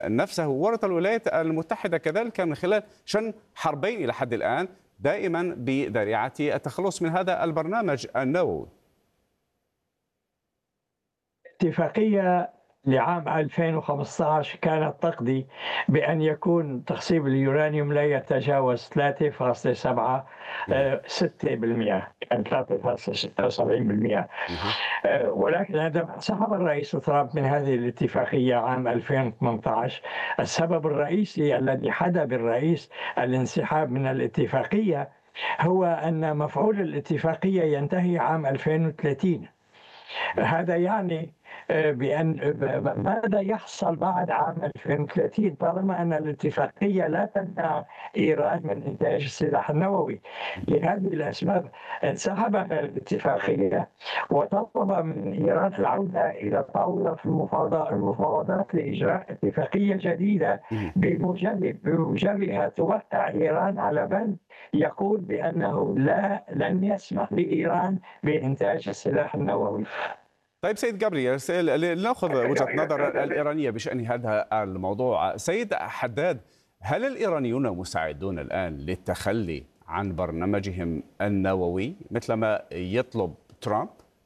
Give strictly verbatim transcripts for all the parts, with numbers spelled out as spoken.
نفسه ورط الولايات المتحدة كذلك من خلال شن حربين إلى حد الآن دائما بذريعة التخلص من هذا البرنامج النووي. اتفاقية لعام ألفين وخمسة عشر كانت تقضي بأن يكون تخصيب اليورانيوم لا يتجاوز ثلاثة فاصلة سبعة ستة بالمئة، يعني ثلاثة فاصلة ستة وسبعين بالمئة. ولكن عندما انسحب الرئيس ترامب من هذه الاتفاقية عام ألفين وثمانية عشر، السبب الرئيسي الذي حدا بالرئيس الانسحاب من الاتفاقية هو أن مفعول الاتفاقية ينتهي عام ألفين وثلاثين. هذا يعني بأن ماذا يحصل بعد عام ألفين وثلاثين طالما أن الاتفاقية لا تمنع إيران من إنتاج السلاح النووي. لهذه الأسباب انسحب من الاتفاقية وطلب من إيران العودة إلى طاولة المفاوضات لإجراء اتفاقية جديدة بموجبها توقع إيران على بند يقول بأنه لا لن يسمح لإيران بإنتاج السلاح النووي. طيب سيد جابرييل، لنأخذ وجهة نظر الإيرانية بشأن هذا الموضوع. سيد حداد، هل الإيرانيون مستعدون الآن للتخلي عن برنامجهم النووي مثلما يطلب ترامب؟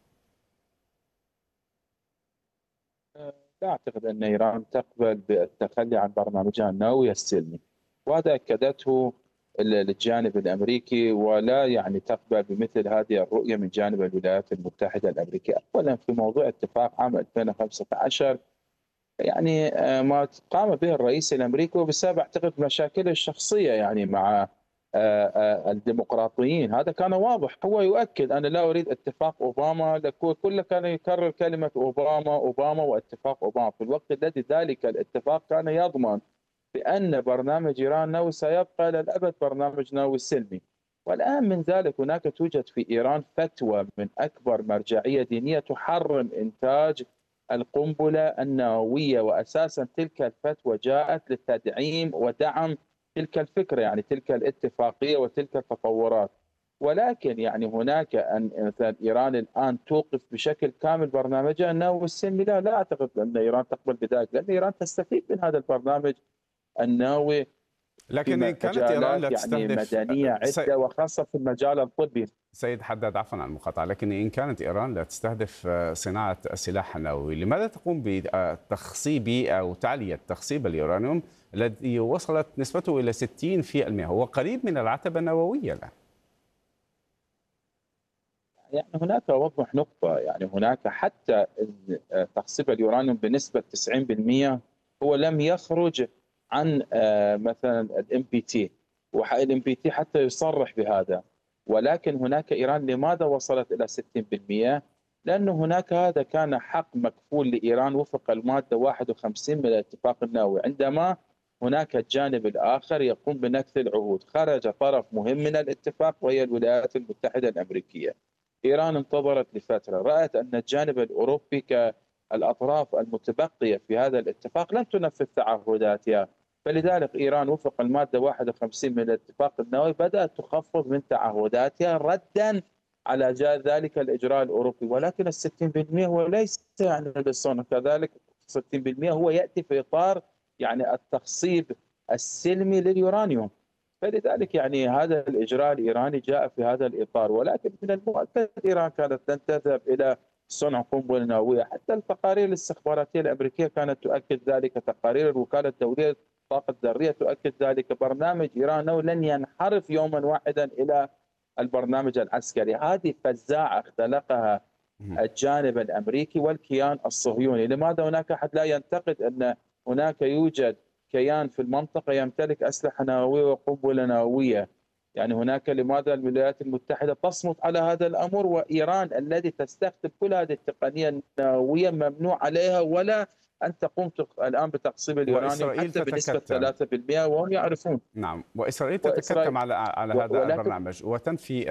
لا أعتقد أن إيران تقبل بالتخلي عن برنامجها النووي السلمي، وهذا أكدته الجانب الامريكي، ولا يعني تقبل بمثل هذه الرؤيه من جانب الولايات المتحده الامريكيه. اولا في موضوع اتفاق عام ألفين وخمسة عشر يعني ما قام به الرئيس الامريكي وبسبب اعتقد مشاكله الشخصيه يعني مع الديمقراطيين، هذا كان واضح. هو يؤكد انا لا اريد اتفاق اوباما، كله كان يكرر كلمه اوباما اوباما واتفاق اوباما، في الوقت الذي ذلك الاتفاق كان يضمن بأن برنامج إيران النووي سيبقى للأبد برنامج نووي سلمي. والآن من ذلك هناك توجد في إيران فتوى من أكبر مرجعية دينية تحرم إنتاج القنبلة النووية، وأساسا تلك الفتوى جاءت لتدعيم ودعم تلك الفكرة، يعني تلك الاتفاقية وتلك التطورات. ولكن يعني هناك أن مثلا إيران الآن توقف بشكل كامل برنامجها النووي السلمي، لا لا أعتقد أن إيران تقبل بذلك، لأن إيران تستفيد من هذا البرنامج النووي لكن إن كانت إيران لا تستهدف يعني مدنية عدة سي... وخاصة في المجال الطبي. سيد حداد، عفوا عن المقاطعة، لكن إن كانت إيران لا تستهدف صناعة السلاح النووي، لماذا تقوم بتخصيب أو تعلية تخصيب اليورانيوم الذي وصلت نسبته إلى ستين بالمئة؟ هو قريب من العتبة النووية الآن. يعني هناك أوضح نقطة، يعني هناك حتى تخصيب اليورانيوم بنسبة تسعين بالمئة هو لم يخرج عن مثلا الام بي تي، والام بي تي حتى يصرح بهذا. ولكن هناك ايران لماذا وصلت الى ستين بالمئة؟ لانه هناك هذا كان حق مكفول لايران وفق الماده واحد وخمسين من الاتفاق النووي، عندما هناك الجانب الاخر يقوم بنكث العهود. خرج طرف مهم من الاتفاق وهي الولايات المتحده الامريكيه. ايران انتظرت لفتره، رات ان الجانب الاوروبي كالاطراف المتبقيه في هذا الاتفاق لم تنفذ تعهداتها، فلذلك إيران وفق المادة واحد وخمسين من الاتفاق النووي بدأت تخفض من تعهداتها ردا على ذلك الإجراء الأوروبي. ولكن الستين بالمئة هو ليس يعني للصنع، كذلك ستين بالمئة هو يأتي في إطار يعني التخصيب السلمي لليورانيوم، فلذلك يعني هذا الإجراء الإيراني جاء في هذا الإطار. ولكن من المؤكد إيران كانت لن تذهب إلى صنع قنبلة نووية، حتى التقارير الاستخباراتية الأمريكية كانت تؤكد ذلك، تقارير الوكالة الدولية الطاقة الذرية تؤكد ذلك. برنامج إيران لن ينحرف يوما واحدا إلى البرنامج العسكري. هذه فزاعة اختلقها الجانب الأمريكي والكيان الصهيوني. لماذا هناك أحد لا ينتقد أن هناك يوجد كيان في المنطقة يمتلك أسلحة نووية وقنبلة نووية؟ يعني هناك لماذا الولايات المتحدة تصمت على هذا الأمر، وإيران الذي تستخدم كل هذه التقنية النووية ممنوع عليها ولا أن تقوم الآن بتقصيب اليورانيوم حتى بنسبة ثلاثة بالمئة وهم يعرفون. نعم، وإسرائيل تتكتم على على هذا البرنامج وتنفي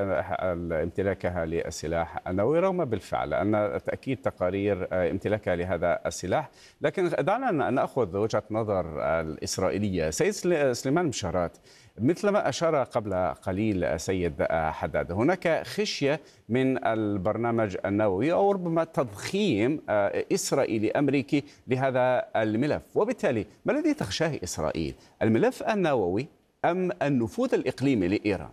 امتلاكها للسلاح النووي، رغم بالفعل أن تأكيد تقارير امتلاكها لهذا السلاح. لكن دعنا نأخذ وجهة نظر الإسرائيلية. سيد سليمان مشارات، مثلما أشار قبل قليل سيد حداد، هناك خشية من البرنامج النووي أو ربما تضخيم إسرائيلي أمريكي بهذا الملف. وبالتالي ما الذي تخشاه إسرائيل؟ الملف النووي أم النفوذ الإقليمي لإيران؟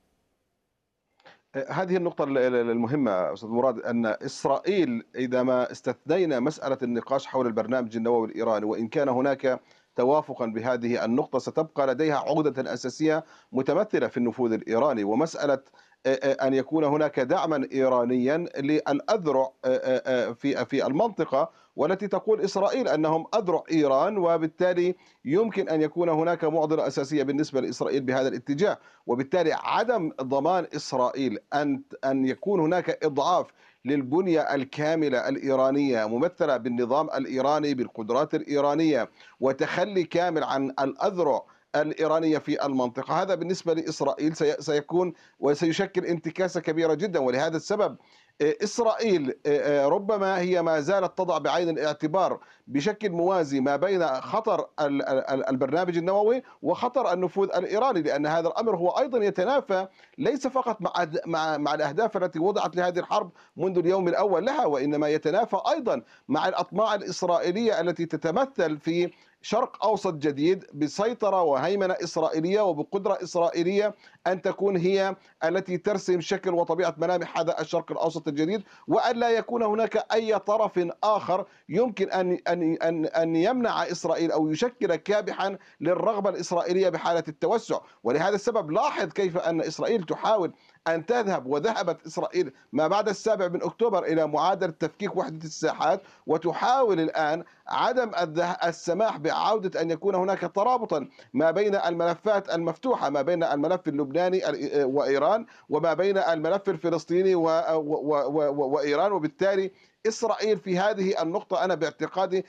هذه النقطة المهمة أستاذ مراد، أن إسرائيل إذا ما استثنينا مسألة النقاش حول البرنامج النووي الإيراني، وإن كان هناك توافقا بهذه النقطة، ستبقى لديها عقدة أساسية متمثلة في النفوذ الإيراني، ومسألة أن يكون هناك دعما إيرانيا للأذرع في في المنطقة، والتي تقول إسرائيل أنهم أذرع إيران، وبالتالي يمكن أن يكون هناك معضلة أساسية بالنسبة لإسرائيل بهذا الاتجاه. وبالتالي عدم ضمان إسرائيل أن أن يكون هناك إضعاف للبنية الكاملة الإيرانية ممثلة بالنظام الإيراني بالقدرات الإيرانية، وتخلي كامل عن الأذرع الإيرانية في المنطقة، هذا بالنسبة لإسرائيل سيكون وسيشكل انتكاسة كبيرة جدا. ولهذا السبب إسرائيل ربما هي ما زالت تضع بعين الاعتبار بشكل موازي ما بين خطر البرنامج النووي وخطر النفوذ الإيراني، لأن هذا الأمر هو أيضا يتنافى ليس فقط مع مع مع الأهداف التي وضعت لهذه الحرب منذ اليوم الأول لها، وإنما يتنافى أيضا مع الأطماع الإسرائيلية التي تتمثل في شرق أوسط جديد بسيطرة وهيمنة إسرائيلية وبقدرة إسرائيلية أن تكون هي التي ترسم شكل وطبيعة ملامح هذا الشرق الأوسط الجديد، وأن لا يكون هناك أي طرف آخر يمكن أن أن أن أن يمنع إسرائيل أو يشكل كابحا للرغبة الإسرائيلية بحالة التوسع. ولهذا السبب لاحظ كيف أن إسرائيل تحاول أن تذهب، وذهبت إسرائيل ما بعد السابع من أكتوبر إلى معادلة تفكيك وحدة الساحات، وتحاول الآن عدم السماح بعودة أن يكون هناك ترابطا ما بين الملفات المفتوحة، ما بين الملف اللبناني وإيران وما بين الملف الفلسطيني وإيران. وبالتالي إسرائيل في هذه النقطة أنا باعتقادي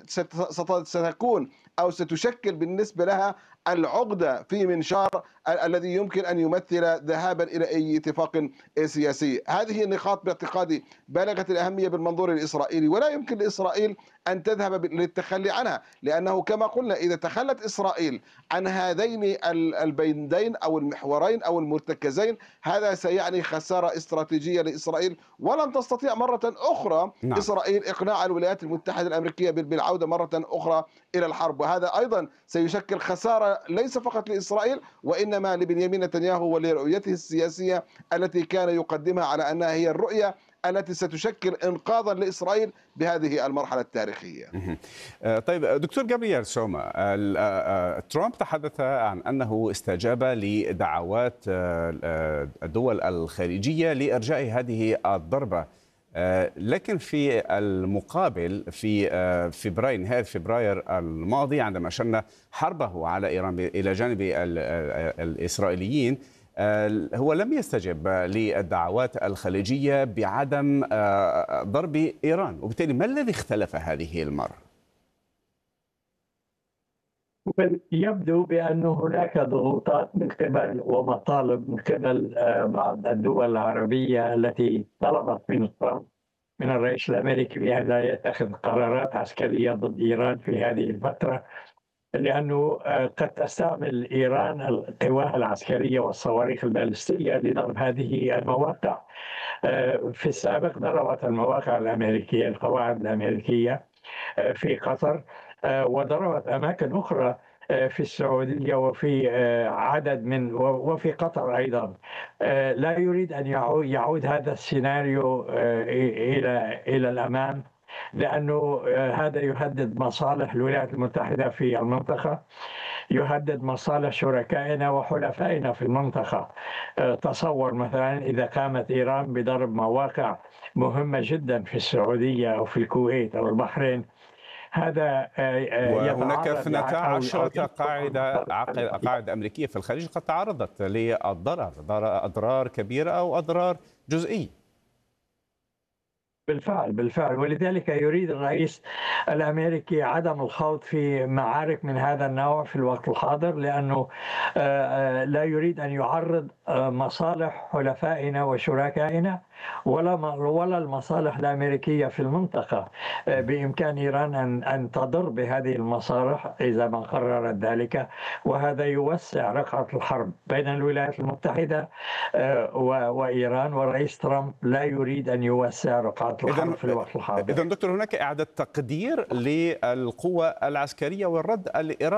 ستكون أو ستشكل بالنسبة لها العقدة في منشار الذي يمكن أن يمثل ذهابا إلى أي اتفاق سياسي. هذه النقاط باعتقادي بالغت الأهمية بالمنظور الإسرائيلي، ولا يمكن لإسرائيل أن تذهب للتخلي عنها، لأنه كما قلنا إذا تخلت إسرائيل عن هذين البيندين أو المحورين أو المرتكزين، هذا سيعني خسارة استراتيجية لإسرائيل، ولن تستطيع مرة أخرى نعم. إسرائيل إقناع الولايات المتحدة الأمريكية بالعودة مرة أخرى إلى الحرب، وهذا أيضا سيشكل خسارة ليس فقط لإسرائيل وإنما لبنيامين نتنياهو ولرؤيته السياسية التي كان يقدمها على أنها هي الرؤية التي ستشكل إنقاذا لإسرائيل بهذه المرحلة التاريخية. طيب دكتور جابرييل سوما، ترامب تحدث عن أنه استجاب لدعوات الدول الخارجية لإرجاء هذه الضربة، لكن في المقابل في فبراير نهاية فبراير الماضي عندما شن حربه على إيران إلى جانب الإسرائيليين هو لم يستجب للدعوات الخليجية بعدم ضرب إيران، وبالتالي ما الذي اختلف هذه المرة؟ يبدو بأن هناك ضغوطات من قبل ومطالب من قبل بعض الدول العربية التي طلبت من ترامب من الرئيس الأمريكي بأن لا يتخذ قرارات عسكرية ضد إيران في هذه الفترة، لأنه قد تستعمل إيران القوى العسكرية والصواريخ البالستية لضرب هذه المواقع. في السابق ضربت المواقع الأمريكية القواعد الأمريكية في قطر، وضربت أماكن أخرى في السعودية وفي عدد من وفي قطر أيضا. لا يريد أن يعود هذا السيناريو إلى إلى الأمام، لأنه هذا يهدد مصالح الولايات المتحدة في المنطقة، يهدد مصالح شركائنا وحلفائنا في المنطقة. تصور مثلا إذا قامت إيران بضرب مواقع مهمة جدا في السعودية أو في الكويت أو البحرين، هذا وهناك اثنتا عشرة قاعدة قاعدة أمريكية في الخليج قد تعرضت للضرر، أضرار كبيرة أو أضرار جزئية. بالفعل بالفعل ولذلك يريد الرئيس الأمريكي عدم الخوض في معارك من هذا النوع في الوقت الحاضر، لأنه لا يريد أن يعرض مصالح حلفائنا وشركائنا ولا ولا المصالح الأمريكية في المنطقة. بإمكان إيران أن أن تضر بهذه المصالح إذا ما قررت ذلك، وهذا يوسع رقعة الحرب بين الولايات المتحدة وإيران، والرئيس ترامب لا يريد أن يوسع رقعة الحرب في الوقت الحاضر. إذن دكتور هناك إعادة تقدير للقوة العسكرية والرد الإيراني